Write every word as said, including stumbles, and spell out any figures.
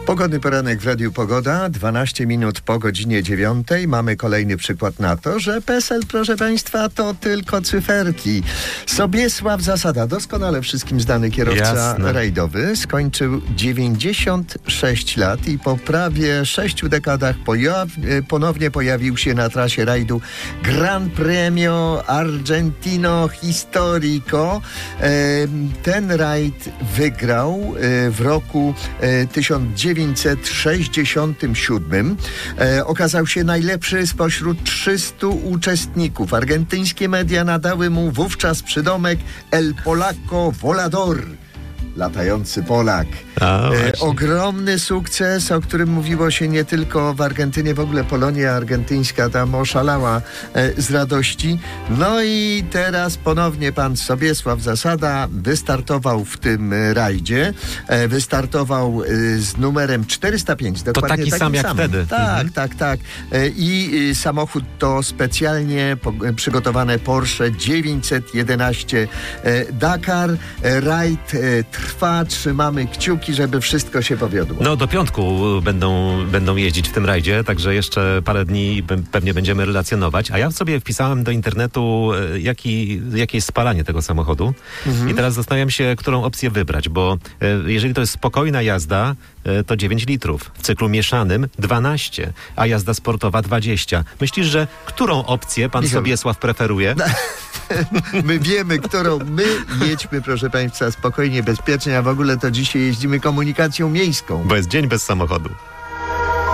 Pogodny poranek w Radiu Pogoda, dwanaście minut po godzinie dziewiątej. Mamy kolejny przykład na to, że PESEL, proszę Państwa, to tylko cyferki. Sobiesław Zasada, doskonale wszystkim znany kierowca Jasne. rajdowy, skończył dziewięćdziesiąt sześć lat i po prawie sześciu dekadach pojaw- ponownie pojawił się na trasie rajdu Gran Premio Argentino Historico. E, ten rajd wygrał e, w roku e, tysiąc dziewięćset sześćdziesiątym siódmym. E, okazał się najlepszy spośród trzystu uczestników. Argentyńskie media nadały mu wówczas przydomek El Polaco Volador. Latający Polak. A, e, ogromny sukces, o którym mówiło się nie tylko w Argentynie, w ogóle Polonia argentyńska tam oszalała e, z radości. No i teraz ponownie pan Sobiesław Zasada wystartował w tym e, rajdzie. E, wystartował e, z numerem czterysta pięć. Dokładnie taki takim sam jak samym. wtedy. Tak, Mhm. tak, tak. E, I e, samochód to specjalnie po, e, przygotowane Porsche dziewięćset jedenaście e, Dakar. E, rajd e, trwa, trzymamy kciuki, żeby wszystko się powiodło. No do piątku będą, będą jeździć w tym rajdzie, także jeszcze parę dni pe- pewnie będziemy relacjonować. A ja sobie wpisałem do internetu, e, jaki, jakie jest spalanie tego samochodu. Mhm. I teraz zastanawiam się, którą opcję wybrać, bo e, jeżeli to jest spokojna jazda, e, to dziewięć litrów. W cyklu mieszanym dwanaście, a jazda sportowa dwadzieścia. Myślisz, że którą opcję pan Michał. Sobiesław preferuje? My wiemy, którą my jedźmy, proszę Państwa, spokojnie, bezpiecznie, a w ogóle to dzisiaj jeździmy komunikacją miejską. Bo jest dzień bez samochodu.